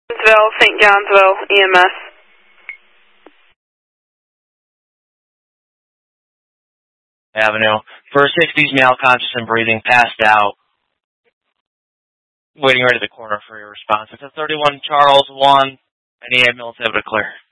St. Johnsville, EMS. Avenue. For 60s male, conscious and breathing, passed out. Waiting right at the corner for your response. It's a 31 Charles 1. I need ambulance to have it clear.